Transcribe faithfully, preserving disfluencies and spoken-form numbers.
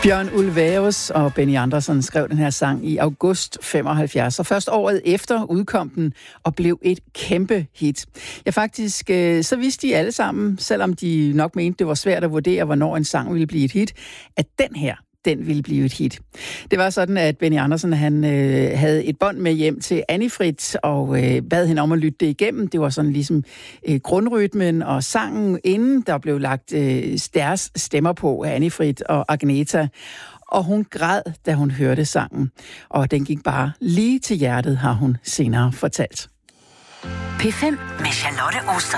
Bjørn Ulvaeus og Benny Andersson skrev den her sang i august femoghalvfjerds, og først året efter udkom den og blev et kæmpe hit. Ja, faktisk, så vidste de alle sammen, selvom de nok mente, det var svært at vurdere, hvornår en sang ville blive et hit, at den her, den ville blive et hit. Det var sådan, at Benny Andersson, han øh, havde et bånd med hjem til Annie Frid, og øh, bad hende om at lytte det igennem. Det var sådan ligesom øh, grundrytmen og sangen, inden der blev lagt øh, deres stemmer på, Annie Frid og Agneta. Og hun græd, da hun hørte sangen. Og den gik bare lige til hjertet, har hun senere fortalt. P fem med Charlotte Oster.